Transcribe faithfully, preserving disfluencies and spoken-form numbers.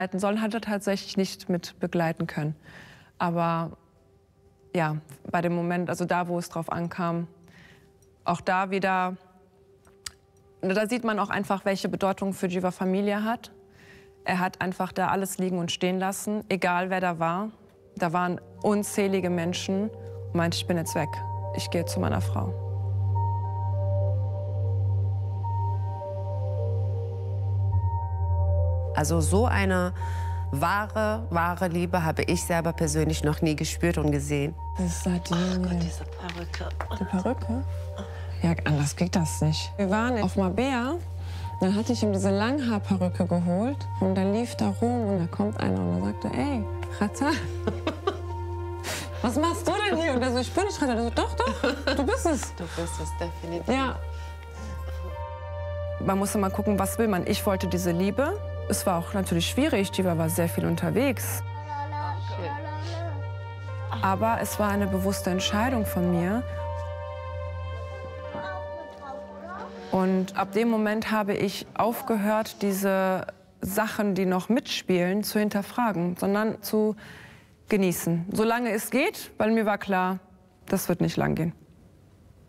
Hätten sollen, hat er tatsächlich nicht mit begleiten können. Aber ja, bei dem Moment, also da, wo es drauf ankam, auch da wieder, da sieht man auch einfach, welche Bedeutung für Giva Familia hat. Er hat einfach da alles liegen und stehen lassen, egal wer da war. Da waren unzählige Menschen und meinte, ich bin jetzt weg. Ich gehe zu meiner Frau. Also so eine wahre, wahre Liebe habe ich selber persönlich noch nie gespürt und gesehen. Das ist Sardinien. Oh Gott, diese Perücke. Die Perücke? Ja, anders geht das nicht. Wir waren auf Marbella, dann hatte ich ihm diese Langhaarperücke geholt und dann lief da rum und da kommt einer und er sagte, ey, Rata, was machst du denn hier? Und er so, ich bin nicht Rata. Er so, doch, doch, du bist es. Du bist es definitiv. Ja. Man muss immer gucken, was will man. Ich wollte diese Liebe. Es war auch natürlich schwierig, Giva war sehr viel unterwegs. Aber es war eine bewusste Entscheidung von mir. Und ab dem Moment habe ich aufgehört, diese Sachen, die noch mitspielen, zu hinterfragen, sondern zu genießen. Solange es geht, weil mir war klar, das wird nicht lang gehen.